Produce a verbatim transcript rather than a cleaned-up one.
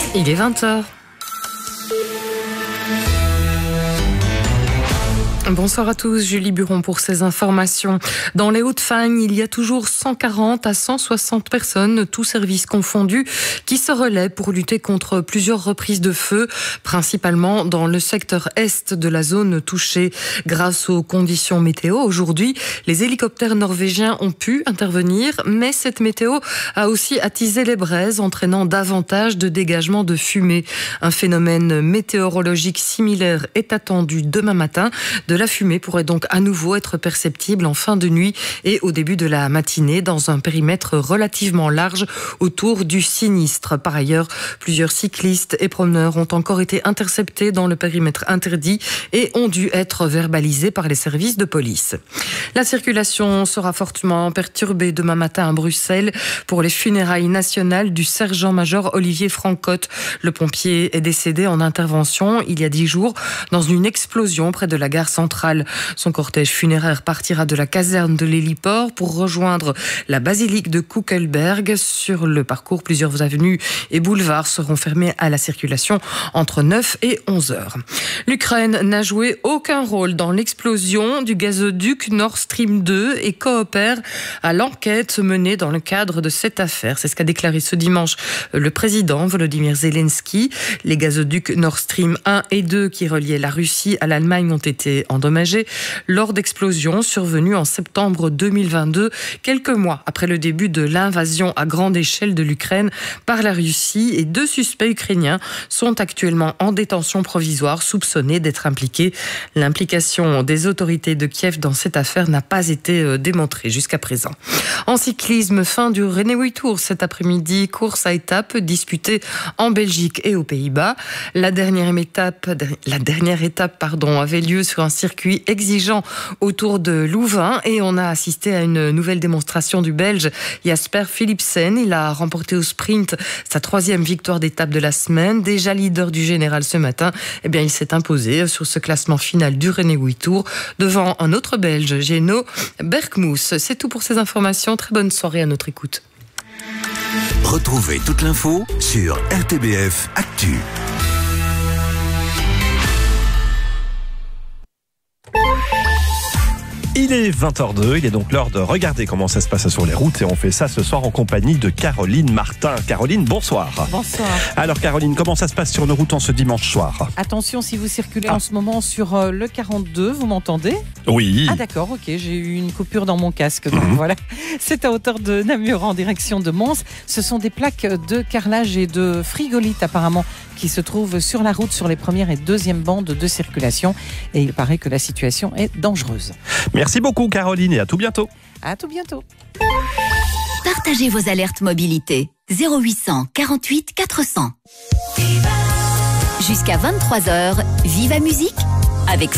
Il est vingt heures. Bonsoir à tous, Julie Buron pour ces informations. Dans les Hauts-de-Fagne, il y a toujours cent quarante à cent soixante personnes, tous services confondus, qui se relaient pour lutter contre plusieurs reprises de feu, principalement dans le secteur est de la zone touchée. Grâce aux conditions météo, aujourd'hui, les hélicoptères norvégiens ont pu intervenir, mais cette météo a aussi attisé les braises, entraînant davantage de dégagement de fumée. Un phénomène météorologique similaire est attendu demain matin. De la fumée pourrait donc à nouveau être perceptible en fin de nuit et au début de la matinée dans un périmètre relativement large autour du sinistre. Par ailleurs, plusieurs cyclistes et promeneurs ont encore été interceptés dans le périmètre interdit et ont dû être verbalisés par les services de police. La circulation sera fortement perturbée demain matin à Bruxelles pour les funérailles nationales du sergent-major Olivier Francotte. Le pompier est décédé en intervention il y a dix jours dans une explosion près de la gare centrale. Son cortège funéraire partira de la caserne de l'héliport pour rejoindre la basilique de Kuckelberg. Sur le parcours, plusieurs avenues et boulevards seront fermés à la circulation entre neuf et onze heures. L'Ukraine n'a joué aucun rôle dans l'explosion du gazoduc Nord Stream deux et coopère à l'enquête menée dans le cadre de cette affaire. C'est ce qu'a déclaré ce dimanche le président Volodymyr Zelensky. Les gazoducs Nord Stream un et deux qui reliaient la Russie à l'Allemagne ont été endommagés lors d'explosions survenues en septembre deux mille vingt-deux, quelques mois après le début de l'invasion à grande échelle de l'Ukraine par la Russie. Et deux suspects ukrainiens sont actuellement en détention provisoire, soupçonnés d'être impliqués. L'implication des autorités de Kiev dans cette affaire n'a pas été démontrée jusqu'à présent. En cyclisme, fin du Renewy Tour cet après-midi, course à étapes disputée en Belgique et aux Pays-Bas. La dernière étape, la dernière étape pardon, avait lieu sur un circuit exigeant autour de Louvain et on a assisté à une nouvelle démonstration du Belge Jasper Philipsen. Il a remporté au sprint sa troisième victoire d'étape de la semaine. Déjà leader du général ce matin, eh bien, il s'est imposé sur ce classement final du Renewy Tour devant un autre Belge, Geno Berkmoes. C'est tout pour ces informations. Très bonne soirée à notre écoute. Retrouvez toute l'info sur R T B F Actu. Il est vingt heures deux, il est donc l'heure de regarder comment ça se passe sur les routes et on fait ça ce soir en compagnie de Caroline Martin. Caroline, bonsoir. Bonsoir. Alors Caroline, comment ça se passe sur nos routes en ce dimanche soir ? Attention si vous circulez ah. en ce moment sur euh, le quarante-deux, vous m'entendez ? Oui. Ah d'accord, ok, j'ai eu une coupure dans mon casque, donc mmh. voilà. C'est à hauteur de Namur en direction de Mons. Ce sont des plaques de carrelage et de frigolite apparemment qui se trouvent sur la route sur les premières et deuxièmes bandes de circulation et il paraît que la situation est dangereuse. Merci beaucoup Caroline et à tout bientôt. À tout bientôt. Partagez vos alertes mobilité zéro huit cent quarante-huit quatre cents. Jusqu'à vingt-trois heures, Viva Musique avec